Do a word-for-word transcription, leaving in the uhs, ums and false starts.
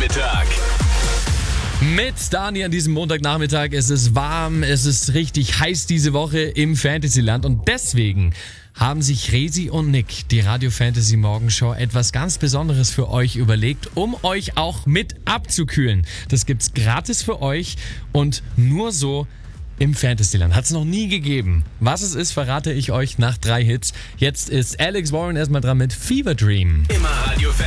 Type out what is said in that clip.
Montagnachmittag. Mit Dani an diesem Montagnachmittag. Es ist warm, es ist richtig heiß diese Woche im Fantasyland und deswegen haben sich Resi und Nick, die Radio Fantasy Morgenshow, etwas ganz Besonderes für euch überlegt, um euch auch mit abzukühlen. Das gibt's gratis für euch und nur so im Fantasyland. Hat es noch nie gegeben. Was es ist, verrate ich euch nach drei Hits. Jetzt ist Alex Warren erstmal dran mit Fever Dream. Immer Radio